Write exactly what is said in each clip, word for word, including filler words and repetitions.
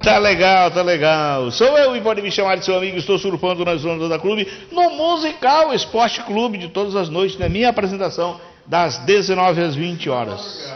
Tá legal, tá legal. Sou eu e pode me chamar de seu amigo. Estou surfando nas ondas da clube no Musical Esporte Clube de todas as noites, na minha apresentação, das dezenove às vinte horas.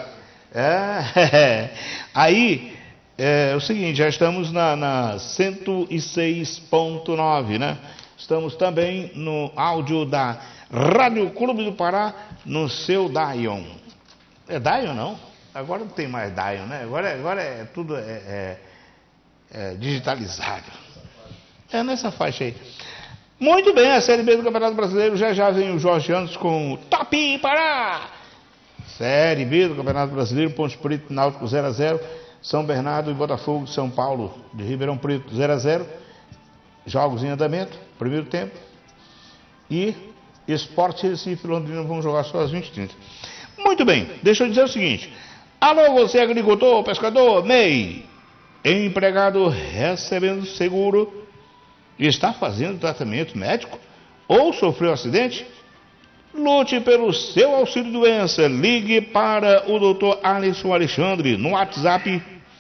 É, aí é, é o seguinte, já estamos na, na cento e seis ponto nove, né? Estamos também no áudio da Rádio Clube do Pará, no seu Dion. É Dion, não? Agora não tem mais Dion, né? Agora, agora é tudo é, é, é digitalizado. É nessa faixa aí. Muito bem, a Série B do Campeonato Brasileiro, já já vem o Jorge Andes com o Top Pará. Série B do Campeonato Brasileiro, Ponte Preta, Náutico zero a zero, São Bernardo e Botafogo de São Paulo de Ribeirão Preto zero a zero, jogos em andamento, primeiro tempo, e Sport Recife e Londrina vão jogar só às vinte e trinta. Muito bem, deixa eu dizer o seguinte, alô você agricultor, pescador, M E I, empregado recebendo seguro, está fazendo tratamento médico ou sofreu acidente? Lute pelo seu auxílio-doença. Ligue para o doutor Alisson Alexandre no WhatsApp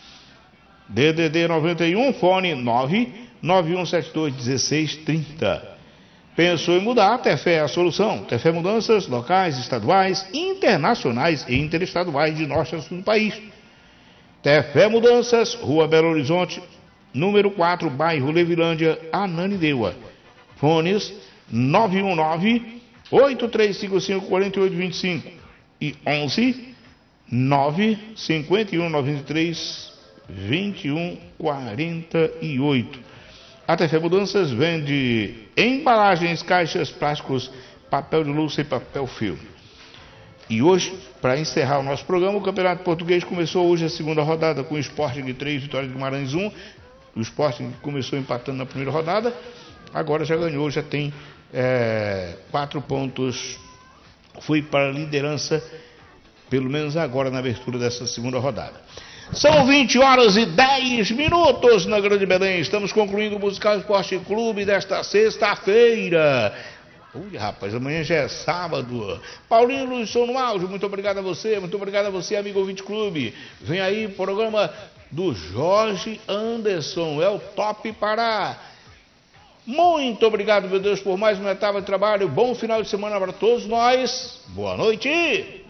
D D D noventa e um, fone nove nove um sete dois um seis três zero. Pensou em mudar? Tefé é a solução. Tefé Mudanças locais, estaduais, internacionais e interestaduais de norte a sul do país. Tefé Mudanças, Rua Belo Horizonte, número quatro, bairro Levilândia, Ananindeua. Fones nove um nove oito três cinco cinco quatro oito dois cinco e onze nove cinco um nove três dois um quatro oito. A Tefé Mudanças vende embalagens, caixas, plásticos, papel de louça e papel filme. E hoje, para encerrar o nosso programa, o Campeonato Português começou hoje a segunda rodada com o Sporting três, Vitória de Guimarães um. O Sporting começou empatando na primeira rodada, agora já ganhou, já tem É, quatro pontos, fui para a liderança, pelo menos agora na abertura dessa segunda rodada. São vinte horas e dez minutos na Grande Belém. Estamos concluindo o Musical Esporte Clube desta sexta-feira. Ui, rapaz, amanhã já é sábado. Paulinho Luiz, sou no áudio. Muito obrigado a você, muito obrigado a você, amigo ouvinte clube. Vem aí o programa do Jorge Anderson, é o Top Pará. Muito obrigado, meu Deus, por mais uma etapa de trabalho. Bom final de semana para todos nós. Boa noite.